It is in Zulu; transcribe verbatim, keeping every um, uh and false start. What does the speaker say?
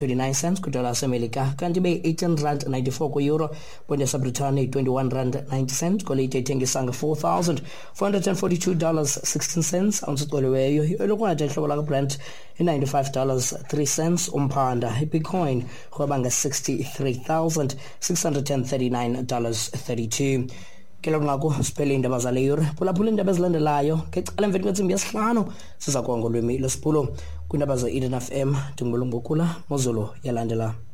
twenty-nine cents kwidola yasemelika, kanti ibe eighteen rand ninety-four kwi-euro. Ponde yaseBritane twenty-one rand ninety cents, golide ithengisa four thousand four hundred forty-two dollars sixteen cents. Ounce icoliweyo elokunathe ihlobo lakaBrent ninety-five dollars three cents. Umphanda iBitcoin rhweba sixty-three thousand six hundred thirty-nine dollars thirty-two. Ke lokungako siphele indaba zale yure, phulaphula indaba ezilandelayo ngecala emveni kwentsimbi yesihlanu siza kuwa ngolwimi lwesiphulo kwindaba ze-Eden F M. Ndingubulungukula Mozulu yalandela.